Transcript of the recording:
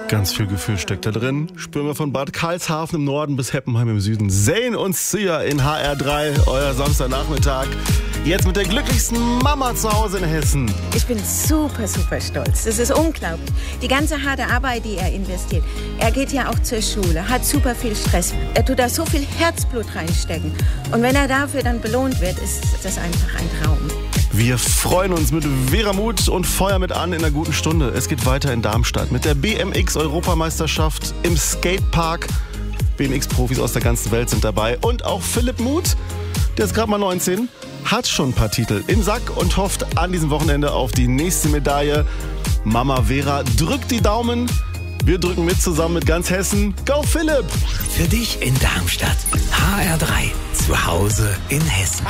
Ganz viel Gefühl steckt da drin. Spüren wir von Bad Karlshafen im Norden bis Heppenheim im Süden. Zayn und Sia in HR3, euer Samstagnachmittag. Jetzt mit der glücklichsten Mama zu Hause in Hessen. Ich bin super, super stolz. Das ist unglaublich. Die ganze harte Arbeit, die er investiert. Er geht ja auch zur Schule, hat super viel Stress. Er tut da so viel Herzblut reinstecken. Und wenn er dafür dann belohnt wird, ist das einfach ein Traum. Wir freuen uns mit Vera Muth und Feuer mit an in einer guten Stunde. Es geht weiter in Darmstadt mit der BMX-Europameisterschaft im Skatepark. BMX-Profis aus der ganzen Welt sind dabei. Und auch Philipp Muth, der ist gerade mal 19, hat schon ein paar Titel im Sack und hofft an diesem Wochenende auf die nächste Medaille. Mama Vera drückt die Daumen. Wir drücken mit zusammen mit ganz Hessen. Go Philipp! Für dich in Darmstadt. HR3. Zu Hause in Hessen.